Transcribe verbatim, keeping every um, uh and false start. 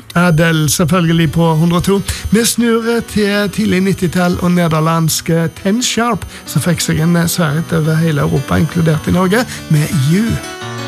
Adele selvfølgelig på hundre og to. Vi snur til tidlig nittitall og nederlandske Ten Sharp, som fikk seg en svært over hele Europa, inkludert i Norge, med You.